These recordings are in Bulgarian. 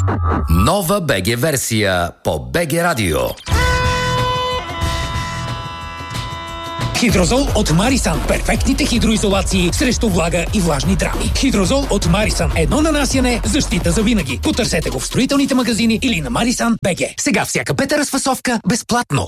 Нова БГ версия по БГ Радио. Хидрозол от Марисан. Перфектните хидроизолации срещу влага и влажни драми. Хидрозол от Марисан. Едно нанасяне, защита за винаги. Потърсете го в строителните магазини или на Марисан БГ. Сега всяка пета разфасовка безплатно.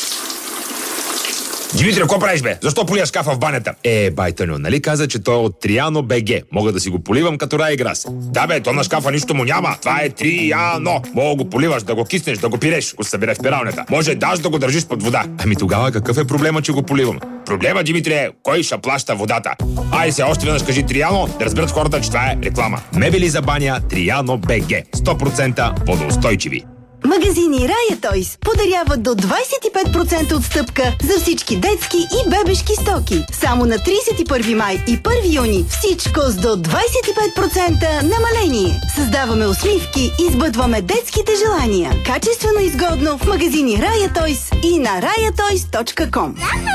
Димитри, какво правиш, бе? Защо полия шкафа в банята? Байтаню, нали каза, че той е от Триано БГ. Мога да си го поливам като Райграс. Да, бе, то на шкафа нищо му няма. Това е Триано. Мога го поливаш, да го киснеш, да го пиреш, го събираш в пиралнята. Може даже да го държиш под вода. Ами тогава какъв е проблема, че го поливам? Проблема, Димитри, е кой ще плаща водата. Ай се, още веднъж кажи Триано, да разберат хората, че това е реклама. Мебели за баня Триано БГ. 100% водоустойчиви. Магазини Рая Тойс подаряват до 25% отстъпка за всички детски и бебешки стоки. Само на 31 май и 1 юни всичко с до 25% намаление. Създаваме усмивки и сбъдваме детските желания. Качествено изгодно в магазини Рая Тойс и на rayatoys.com.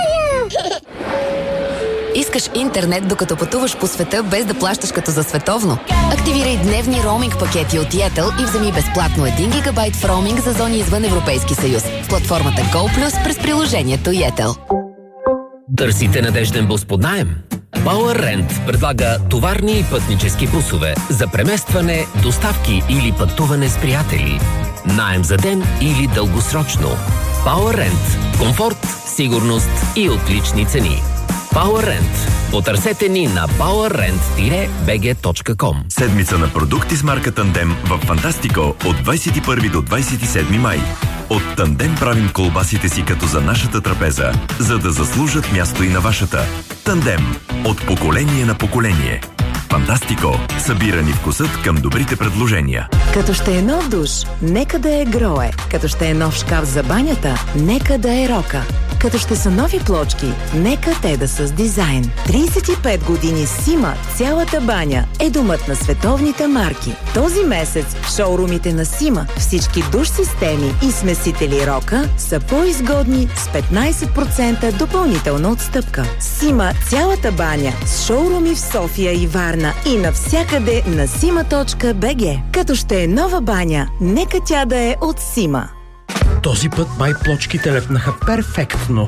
Искаш интернет, докато пътуваш по света, без да плащаш като за световно? Активирай дневни роуминг пакети от Yettel и вземи безплатно 1 гигабайт в роуминг за зони извън Европейски съюз в платформата GoPlus през приложението Yettel. Търсите надежден бус под наем? Power Rent предлага товарни и пътнически бусове за преместване, доставки или пътуване с приятели. Наем за ден или дългосрочно. Power Rent. Комфорт, сигурност и отлични цени. Power Rent. Потърсете ни на powerrent-bg.com. Седмица на продукти с марка Тандем в Фантастико от 21 до 27 май. От Тандем правим колбасите си като за нашата трапеза, за да заслужат място и на вашата. Тандем. От поколение на поколение. Фантастико. Събирани вкусът към добрите предложения. Като ще е нов душ, нека да е Грое. Като ще е нов шкаф за банята, нека да е Рока. Като ще са нови плочки, нека те да са с дизайн. 35 години Сима, цялата баня е домът на световните марки. Този месец в шоурумите на Сима всички душ системи и смесители Рока са по-изгодни с 15% допълнителна отстъпка. Сима, цялата баня с шоуруми в София и Варна и навсякъде на sima.bg. Като ще е нова баня, нека тя да е от Сима. Този път май плочките лепнаха перфектно.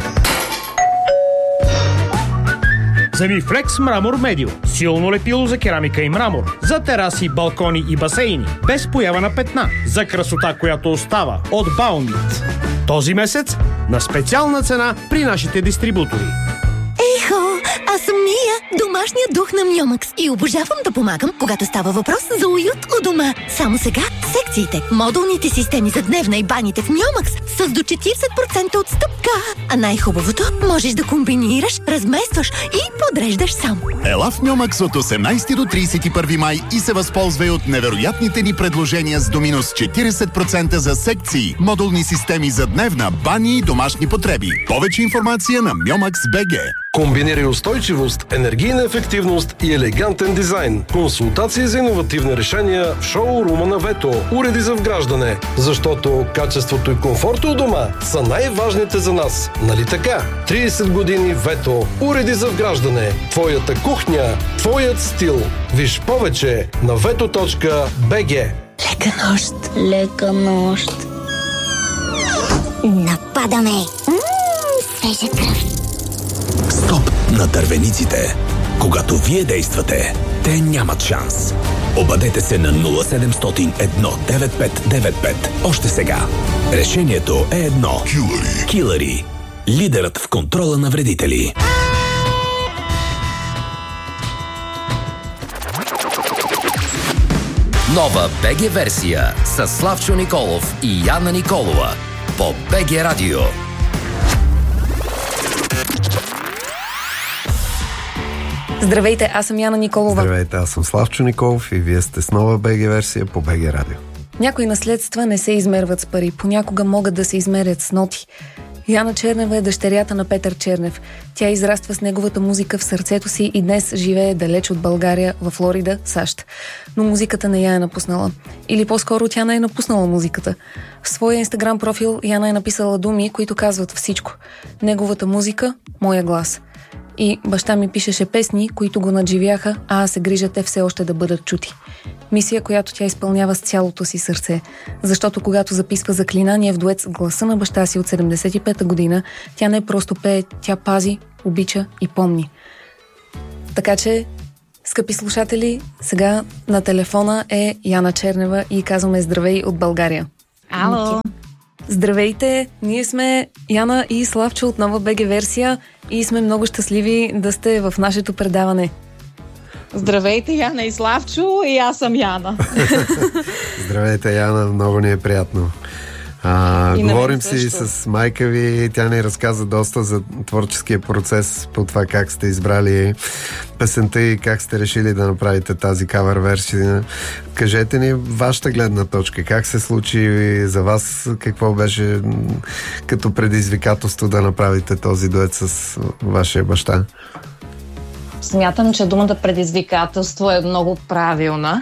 Вземи Flex Мрамор Медио. Силно лепило за керамика и мрамор. За тераси, балкони и басейни. Без поява на петна. За красота, която остава. От Баунит. Този месец на специална цена при нашите дистрибутори. Ейхо, аз съм Мия, домашният дух на Мьомакс и обожавам да помагам, когато става въпрос за уют у дома. Само сега секциите, модулните системи за дневна и баните в Мьомакс с до 40% отстъпка. А най-хубавото, можеш да комбинираш, разместваш и подреждаш сам. Ела в Мьомакс от 18 до 31 май и се възползвай от невероятните ни предложения с до минус 40% за секции, модулни системи за дневна, бани и домашни потреби. Повече информация на Myomax.bg. Комбинирай устойчивост, енергийна ефективност и елегантен дизайн. Консултации за иновативни решения в шоурума на Вето. Уреди за вграждане, защото качеството и комфорта у дома са най-важните за нас. Нали така? 30 години Вето. Уреди за вграждане. Твоята кухня, твоят стил. Виж повече на veto.bg. Лека нощ. Лека нощ. Нападаме. Свежа кръв. Стоп на дървениците. Когато вие действате, те нямат шанс. Обадете се на 0700 19595. Още сега. Решението е едно. Килъри. Лидерът в контрола на вредители. Нова БГ версия с Славчо Николов и Яна Николова по БГ Радио. Здравейте, аз съм Яна Николова. Здравейте, аз съм Славчо Николов и вие сте с нова БГ версия по БГ Радио. Някои наследства не се измерват с пари, понякога могат да се измерят с ноти. Яна Чернева е дъщерята на Петър Чернев. Тя израства с неговата музика в сърцето си и днес живее далеч от България, във Флорида, САЩ. Но музиката не я е напуснала. Или по-скоро тя не е напуснала музиката. В своя инстаграм профил Яна е написала думи, които казват всичко. Неговата музика, моя глас. И баща ми пишеше песни, които го надживяха, а аз се грижа те все още да бъдат чути. Мисия, която тя изпълнява с цялото си сърце. Защото когато записва заклинание в дует с гласа на баща си от 75-та година, тя не просто пее, тя пази, обича и помни. Така че, скъпи слушатели, сега на телефона е Яна Чернева и казваме здравей от България. Ало! Здравейте! Ние сме Яна и Славчо от Нова БГ версия и сме много щастливи да сте в нашето предаване. Здравейте, Яна и Славчо, и аз съм Яна. Здравейте, Яна, много ни е приятно. Говорим си с майка ви, тя ни разказа доста за творческия процес, по това как сте избрали песента и как сте решили да направите тази кавър версия. Кажете ни вашата гледна точка, как се случи за вас, какво беше като предизвикателство да направите този дует с вашия баща? Смятам, че думата предизвикателство е много правилна,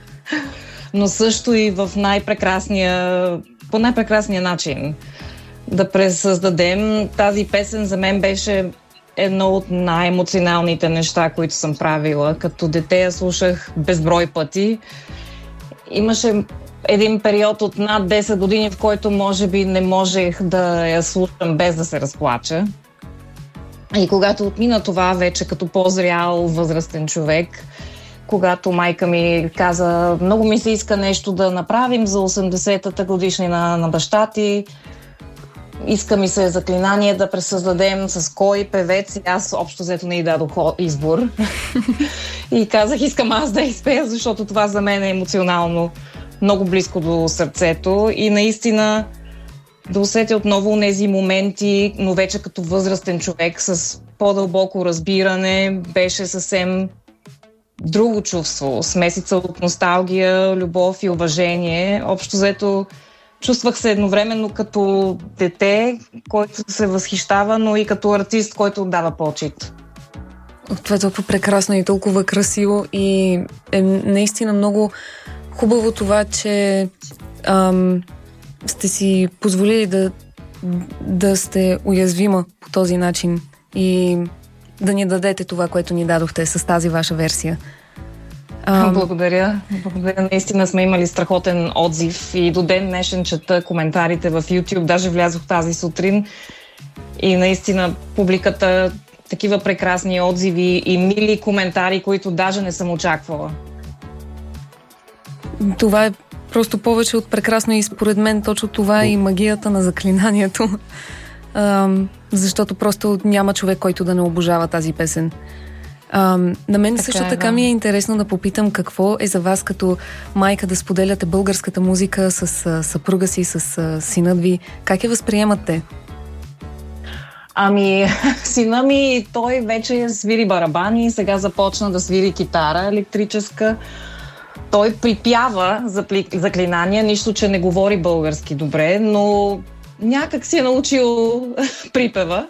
но също и в по най-прекрасния начин да пресъздадем. Тази песен за мен беше едно от най-емоционалните неща, които съм правила. Като дете я слушах безброй пъти. Имаше един период от над 10 години, в който може би не можех да я слушам без да се разплача. И когато отмина това вече като по-зрял възрастен човек, когато майка ми каза, много ми се иска нещо да направим за 80-та годишнина на баща ти, иска ми се заклинание да пресъздадем с кой певец, и аз общо взето не й дадох избор. И казах, искам аз да изпея, защото това за мен е емоционално много близко до сърцето и наистина да усетя отново тези моменти, но вече като възрастен човек с по-дълбоко разбиране, беше съвсем друго чувство, смесица от носталгия, любов и уважение. Общо взето чувствах се едновременно като дете, който се възхищава, но и като артист, който отдава почит. Това е толкова прекрасно и толкова красиво и е наистина много хубаво това, че сте си позволили да сте уязвима по този начин и да ни дадете това, което ни дадохте с тази ваша версия. Благодаря. Благодаря. Наистина сме имали страхотен отзив и до ден днешен чета коментарите в YouTube. Даже влязох тази сутрин и наистина публиката такива прекрасни отзиви и мили коментари, които даже не съм очаквала. Това е просто повече от прекрасно и според мен точно това е и магията на заклинанието. Защото просто няма човек, който да не обожава тази песен. На мен също така ми е интересно да попитам какво е за вас като майка да споделяте българската музика с съпруга си, с синът ви. Как я възприемат те? Сина ми, той вече свири барабани, сега започна да свири китара електрическа. Той припява заклинания, нищо, че не говори български добре, но някак си е научил припева.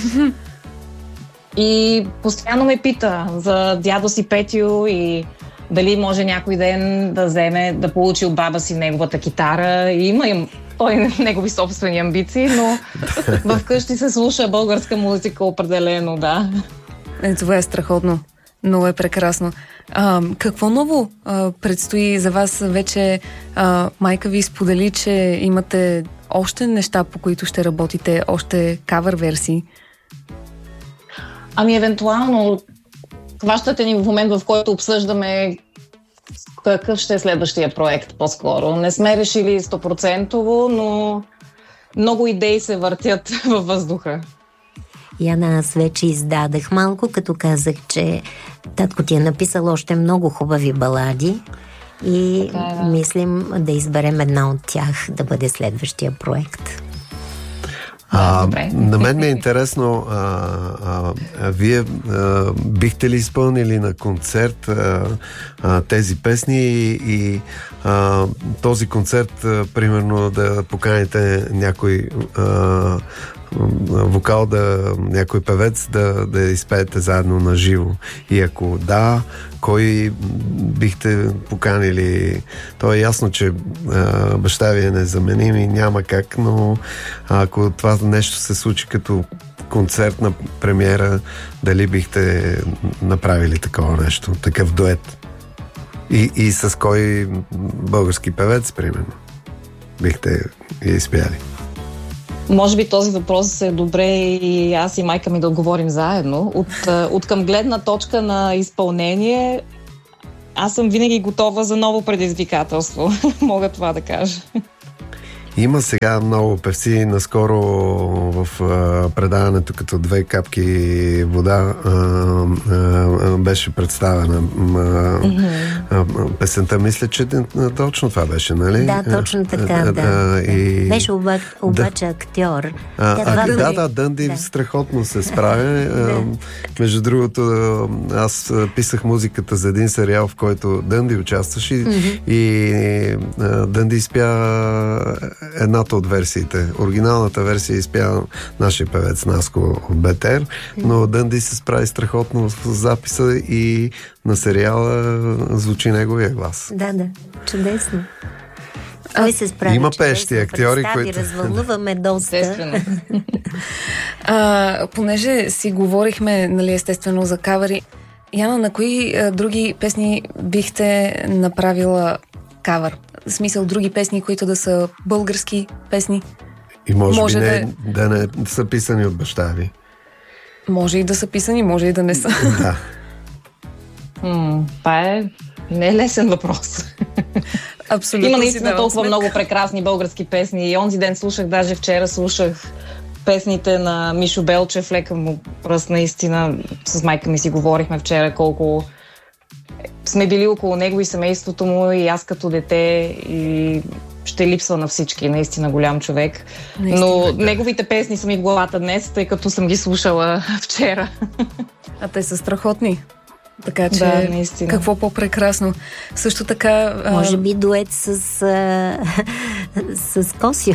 И постоянно ме пита за дядо си Петю и дали може някой ден да вземе, да получи от баба си неговата китара. И има той негови собствени амбиции, но вкъщи се слуша българска музика определено, да. Това е страхотно. Много е прекрасно. Какво ново предстои за вас? Вече майка ви сподели, че имате още неща, по които ще работите, още кавър версии. Евентуално хващате ни в момент, в който обсъждаме какъв ще е следващия проект по-скоро. Не сме решили 100%, но много идеи се въртят във въздуха. Яна, аз вече издадах малко, като казах, че татко ти е написал още много хубави балади и мислим да изберем една от тях да бъде следващия проект. На мен ми е интересно, вие бихте ли изпълнили на концерт тези песни и този концерт, примерно, да поканите някой вокал, някой певец да изпеете заедно на живо? И ако да, кой бихте поканили? То е ясно, че баща ви е незаменим и няма как, но ако това нещо се случи като концертна премиера, дали бихте направили такова нещо, такъв дует? И с кой български певец, примерно, бихте изпяли? Може би този въпрос е добре и аз и майка ми да отговорим заедно. От към гледна точка на изпълнение, аз съм винаги готова за ново предизвикателство. Мога това да кажа. Има сега много певци. Наскоро в предаването като 2 капки вода беше представена песента. Мисля, че точно това беше, нали? Да, точно така, да. Беше обаче актьор. Дънди страхотно се справя. Между другото, аз писах музиката за един сериал, в който Дънди участваше и Дънди изпя едната от версиите. Оригиналната версия изпя нашия певец Наско от БТР, но Дънди се справи страхотно с записа и на сериала звучи неговия глас. Да, чудесно. Той се справи. Има пещи актьори, които... развълнуваме доста. Понеже си говорихме, нали, естествено за кавери, Яна, на кои други песни бихте направила кавър? В смисъл, други песни, които да са български песни? И може би да не са писани от баща ви. Може и да са писани, може и да не са. Да. Това не е лесен въпрос. Абсолютно. Има наистина толкова много прекрасни български песни. И онзи ден слушах, даже вчера слушах песните на Мишо Белчев, лека му пръст, наистина. С майка ми си говорихме вчера колко сме били около него и семейството му, и аз като дете, и ще липсва на всички. Наистина голям човек. Но неговите песни са ми в главата днес, тъй като съм ги слушала вчера. А те са страхотни. Така че, какво по-прекрасно. Също така... Може би дует с Косио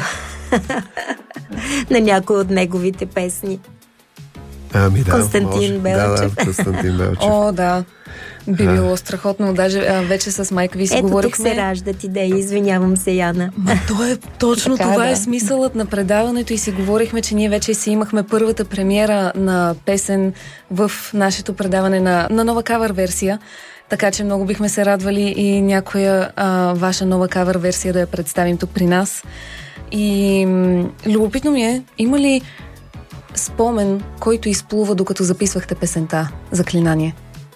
на някой от неговите песни. Константин Белчев. Константин Белчев. О, да. Би било страхотно. Даже вече с майка ви си говорихме. Ето тук се раждат идеи. Извинявам се, Яна. Точно това е смисълът на предаването и си говорихме, че ние вече си имахме първата премиера на песен в нашето предаване на нова кавър версия. Така че много бихме се радвали и някоя ваша нова кавър версия да я представим тук при нас. И любопитно ми е, има ли спомен, който изплува докато записвахте песента Заклинание?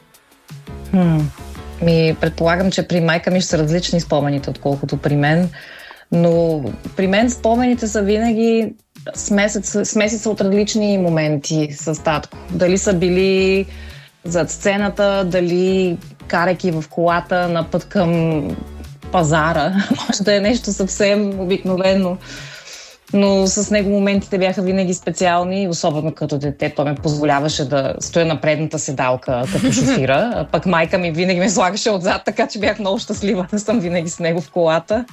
Предполагам, че при майка ми ще са различни спомените, отколкото при мен. Но при мен спомените са винаги смесица от различни моменти с татко. Дали са били зад сцената, дали карайки в колата на път към пазара. Може да е нещо съвсем обикновено. Но с него моментите бяха винаги специални, особено като дете. Той ме позволяваше да стоя на предната седалка като шофира, а пък майка ми винаги ме слагаше отзад, така че бях много щастлива да съм винаги с него в колата.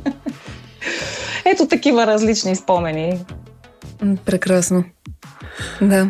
Ето такива различни спомени. Прекрасно. Да.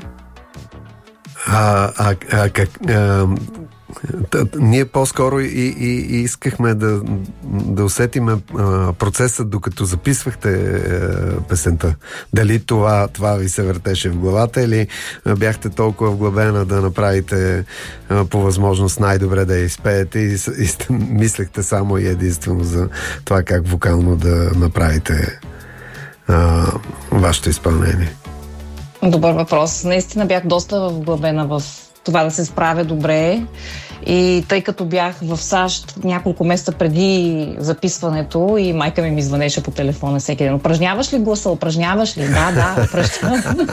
Ние по-скоро и искахме да усетиме процеса, докато записвахте песента. Дали това ви се въртеше в главата или бяхте толкова вглъбена да направите по възможност най-добре да я изпеете и мислехте само и единствено за това как вокално да направите вашето изпълнение? Добър въпрос. Наистина бях доста вглъбена в това да се справя добре. И тъй като бях в САЩ няколко месеца преди записването и майка ми звънеше по телефона всеки ден. Упражняваш ли гласа? Упражняваш ли? Да, упражнявам.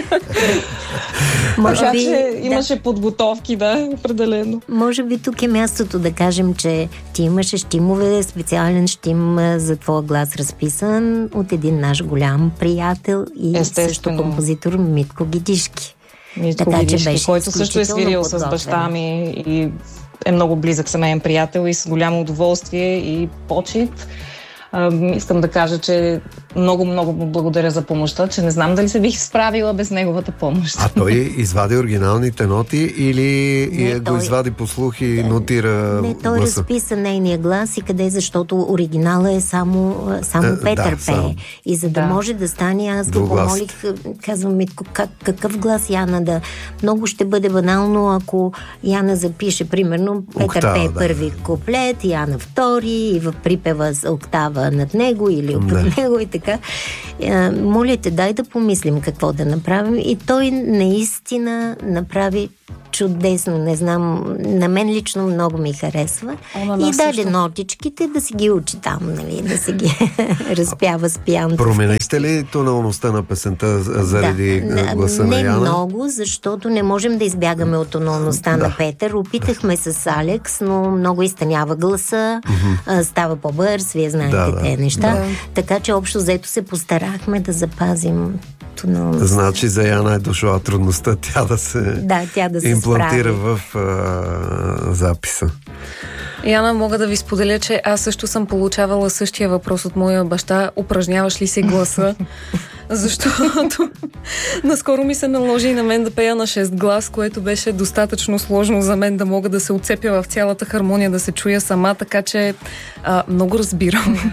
Може би имаше подготовки, определено. Може би тук е мястото да кажем, че ти имаше щимове, специален щим за твоя глас разписан от един наш голям приятел и също композитор Митко Гидишки. Който също е свирил с баща ми и е много близък семейен приятел и с голямо удоволствие и почит. Искам да кажа, че много му благодаря за помощта, че не знам дали се бих справила без неговата помощ. А той извади оригиналните ноти или го извади по слух и нотира Не, той гласа? разписа нейния глас и къде, защото оригинала е само Петър пее. И за да може да стане, аз го помолих, казвам, Митко, какъв глас Яна да... Много ще бъде банално, ако Яна запише, примерно, Петър пее първи куплет, Яна втори, и в припева с октава над него или под него и така. Моля те, дай да помислим какво да направим. И той наистина направи чудесно, не знам, на мен лично много ми харесва. И даде нотичките да си ги учи там, нали, да си ги разпява с пианто. Променихте ли тоналността на песента заради гласа на Яна? Не много, защото не можем да избягаме от тоналността на Петър. Опитахме с Алекс, но много изтънява гласа, става по-бърз, вие знаете тези неща. Така че общо взето се постарахме да запазим тоналността. Значи за Яна е дошла трудността тя да се имплантира в записа. Яна, мога да ви споделя, че аз също съм получавала същия въпрос от моя баща. Упражняваш ли се гласа? Защото наскоро ми се наложи и на мен да пея на 6 глас, което беше достатъчно сложно за мен да мога да се отцепя в цялата хармония, да се чуя сама, така че много разбирам.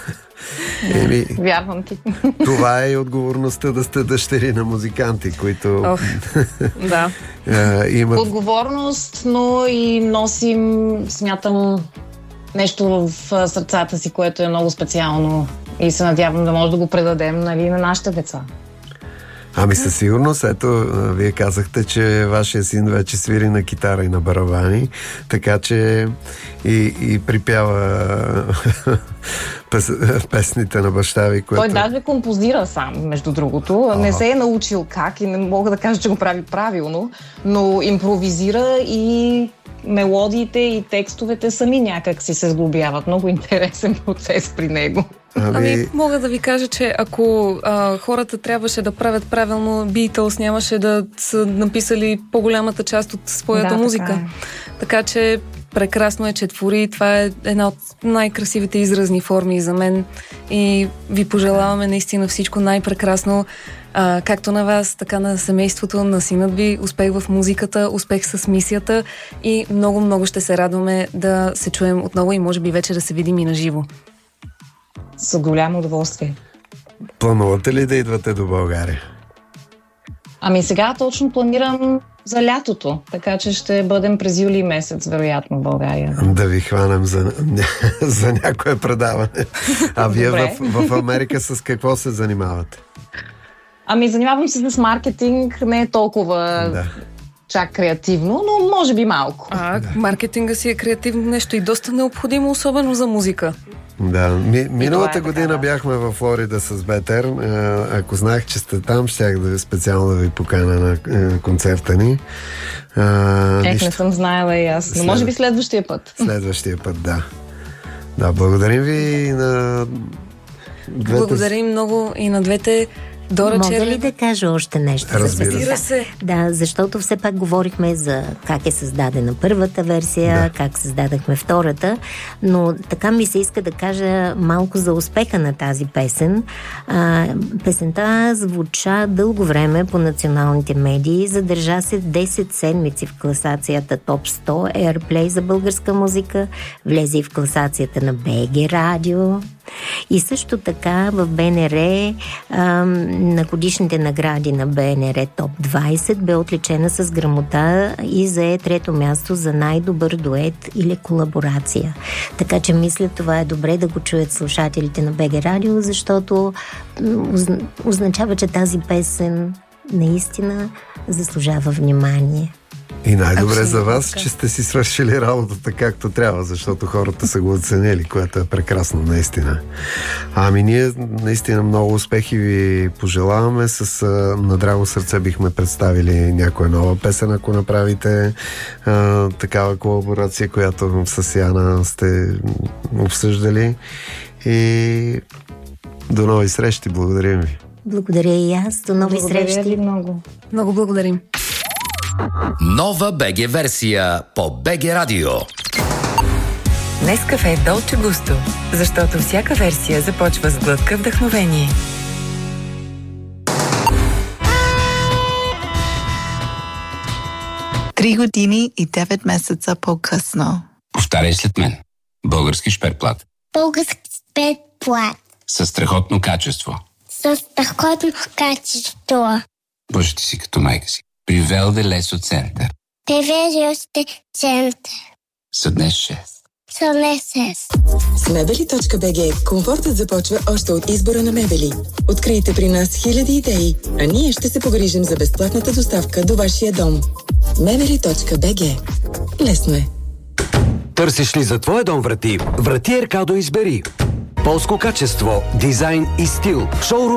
Вярвам ти. Това е и отговорността да сте дъщери на музиканти, които имат... Отговорност, но и носим, смятам, нещо в сърцата си, което е много специално и се надявам да може да го предадем, нали, на нашите деца. Ами със сигурност, ето, вие казахте, че вашия син вече свири на китара и на барабани, така че и припява песните на баща ви, което... Той даже композира сам, между другото. Не се е научил как и не мога да кажа, че го прави правилно, но импровизира и мелодиите и текстовете сами някак си се сглобяват. Много интересен процес при него. Ами, мога да ви кажа, че ако хората трябваше да правят правилно, Beatles нямаше да са написали по-голямата част от своята музика. Така че прекрасно е, че твори. Това е една от най-красивите изразни форми за мен и ви пожелаваме наистина всичко най-прекрасно, както на вас, така на семейството, на синът ви. Успех в музиката, успех с мисията и много ще се радваме да се чуем отново и може би вече да се видим и на живо. С голямо удоволствие. Планувате ли да идвате до България? Ами сега точно планирам за лятото, така че ще бъдем през юли месец, вероятно, в България. Да ви хванем за някое предаване. А вие в Америка с какво се занимавате? Ами занимавам се с маркетинг, не е толкова чак креативно, но може би малко. Маркетинга си е креативно нещо и доста необходимо, особено за музика. Да, миналата година бяхме във Флорида с Бетер. Ако знаех, че сте там, щях да специално да ви поканя на концерта ни. Не съм знаела и аз, но може би следващия път. Следващия път, да. Да, благодарим ви на двете... Благодарим много и на двете. Мога ли да кажа още нещо? Разбира се. Да, защото все пак говорихме за как е създадена първата версия, как създадахме втората, но така ми се иска да кажа малко за успеха на тази песен. Песента звуча дълго време по националните медии, задържа се 10 седмици в класацията Топ 100 Airplay за българска музика, влезе и в класацията на BG Радио. И също така в БНР на годишните награди на БНР Топ 20 бе отличена с грамота и зае 3-то място за най-добър дует или колаборация. Така че мисля, това е добре да го чуят слушателите на БГ Радио, защото означава, че тази песен наистина заслужава внимание. И най-добре за вас, че сте си свършили работата както трябва, защото хората са го оценили, което е прекрасно, наистина. Ами ние наистина много успехи ви пожелаваме. На драго сърце бихме представили някоя нова песен, ако направите такава колаборация, която с Яна сте обсъждали. И до нови срещи. Благодарим ви. Благодаря и аз. До нови срещи. Много. Много благодарим. Нова БГ версия по БГ Радио. Нескафе Долче Густо, защото всяка версия започва с глътка вдъхновение. Три години и 9 месеца по-късно. Повтаряй след мен. Български шперплат. Български шперплат. Със страхотно качество. Със страхотно качество. Бъжете си като майка си. При Велде Лесо Център. Привеждащи център. Съднес 6. Съднес 6. С Мебели.bg комфортът започва още от избора на мебели. Открийте при нас хиляди идеи, а ние ще се погрижим за безплатната доставка до вашия дом. Мебели.bg. Лесно е. Търсиш ли за твоя дом врати? Врати Еркадо избери. Полско качество, дизайн и стил. Шоурум